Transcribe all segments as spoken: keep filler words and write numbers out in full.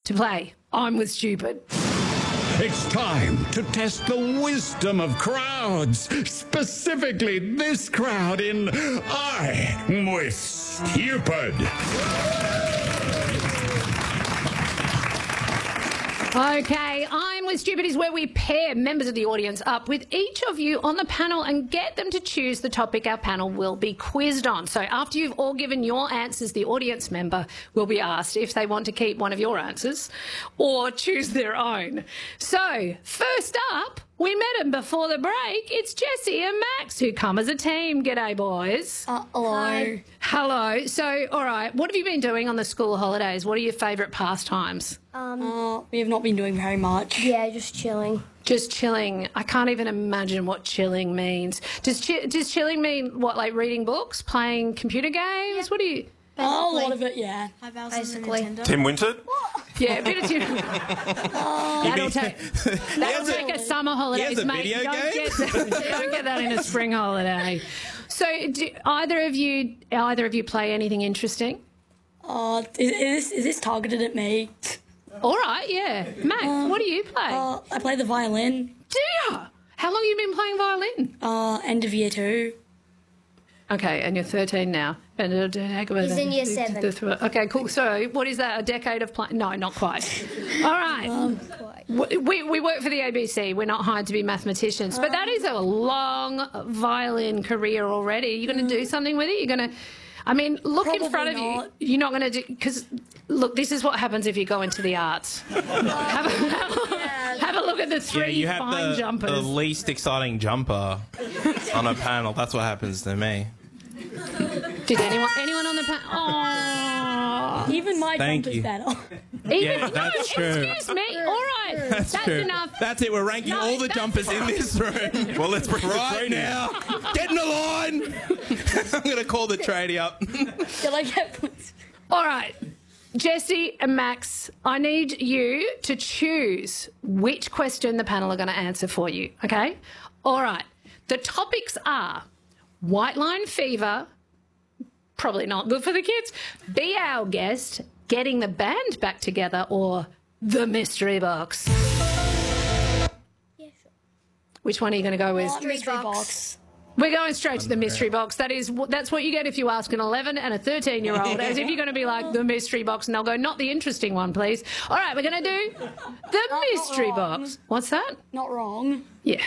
to play I'm with Stupid. It's time to test the wisdom of crowds, specifically this crowd in I'm with Stupid. Okay, I'm with Stupid is where we pair members of the audience up with each of you on the panel and get them to choose the topic our panel will be quizzed on. So after you've all given your answers, the audience member will be asked if they want to keep one of your answers or choose their own. So first up, we met them before the break. It's Jessie and Max who come as a team. G'day, boys. Uh, hello. Hi. Hello. So, all right, what have you been doing on the school holidays? What are your favourite pastimes? Um, uh, we have not been doing very much. Yeah, just chilling. Just chilling. I can't even imagine what chilling means. Does chi- does chilling mean what, like reading books, playing computer games? Yeah. What do you... Uh, a lot of it, yeah. Basically. Tim Winter? Yeah, a bit of Tim. That'll take, that'll take a summer holidays, a mate. video You don't, game? get that, you don't get that in a spring holiday. So, do either of you, either of you play anything interesting? Uh, is, is, this, is this targeted at me? All right, yeah. Max, Um, what do you play? Uh, I play the violin. do you? How long have you been playing violin? Uh, end of year two. Okay, and you're thirteen now. And uh, He's in year seven. Okay, cool. So, what is that? A decade of playing? No, not quite. All right. Um, We, we work for the A B C. We're not hired to be mathematicians. But that is a long violin career already. You're going to do something with it? You're going to... I mean, look in Probably front of not. you. You're not going to do... Because, look, this is what happens if you go into the arts. have, a, have a look at the three Yeah, you have fine the, jumpers. the least exciting jumper on a panel. That's what happens to me. Did anyone anyone on the panel... Oh. Even my Thank jumper's you. better. Even, Yeah, no, that's true. excuse me. All right. That's, That's true. enough. That's it. We're ranking No, all the that's jumpers in this room. Well, let's bring right the now. Get in the line. I'm going to call the tradie up. Did I get points? All right. Jessie and Max, I need you to choose which question the panel are going to answer for you, okay? All right. The topics are white line fever, probably not good for the kids, be our guest, getting the band back together, or the mystery box. Yeah, sure. Which one are you going to go with? Uh, mystery box. box. We're going straight to the mystery box. That is, that's what you get if you ask an eleven and a thirteen-year-old, as if you're going to be like, the mystery box, and they'll go, not the interesting one, please. All right, we're going to do the not mystery wrong. box. What's that? Not wrong. Yeah,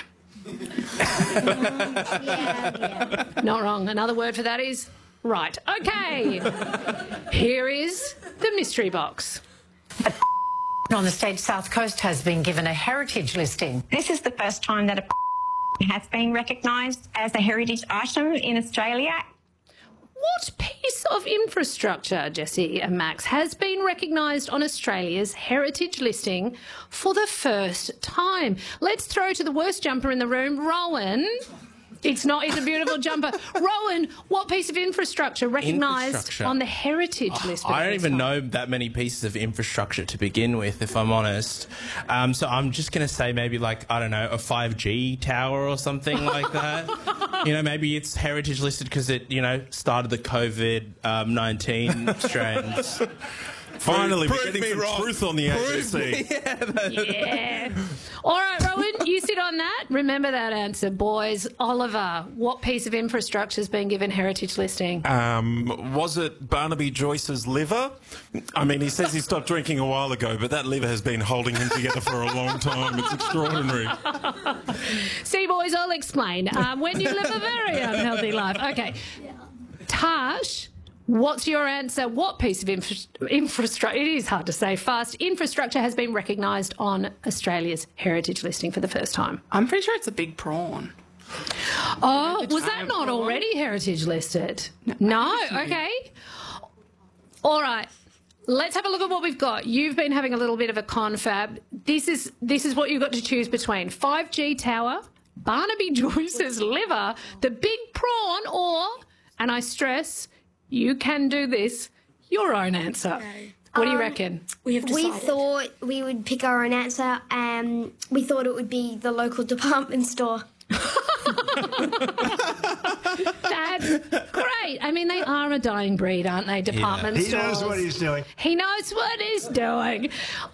Yeah, yeah. not wrong. Another word for that is right. Okay, here is the mystery box. On the state's south coast has been given a heritage listing. This is the first time that a has been recognised as a heritage item in Australia. What piece of infrastructure, Jessie and Max, has been recognised on Australia's heritage listing for the first time? Let's throw to the worst jumper in the room, Rowan. It's not, it's a beautiful jumper. Rowan, what piece of infrastructure recognised Infrastructure. on the heritage list? for I the don't first even time? know that many pieces of infrastructure to begin with, if I'm honest. Um, so I'm just going to say maybe like, I don't know, a five G tower or something like that. You know, maybe it's heritage listed because it, you know, started the COVID nineteen strands. Finally, we're Prove getting me some wrong. truth on the A B C. Yeah. All right, Rowan, you sit on that. Remember that answer, boys. Oliver, what piece of infrastructure has been given heritage listing? Um, was it Barnaby Joyce's liver? I mean, he says he stopped drinking a while ago, but that liver has been holding him together for a long time. It's extraordinary. See, boys, I'll explain. Um, when you live a very unhealthy life. Okay. Tash, what's your answer? What piece of infra- infrastructure, it is hard to say fast, infrastructure has been recognised on Australia's heritage listing for the first time? I'm pretty sure it's a big prawn. Oh, was that giant not prawn? already heritage listed? No? Okay. All right. Let's have a look at what we've got. You've been having a little bit of a confab. This is this is what you've got to choose between. five G tower, Barnaby Joyce's liver, the big prawn, or, and I stress, you can do this, your own answer. Okay. What do you Um, reckon? We have We decided. thought we would pick our own answer. Um, we thought it would be the local department store. That's great. I mean, they are a dying breed, aren't they, department He stores? knows what he's doing. He knows what he's doing.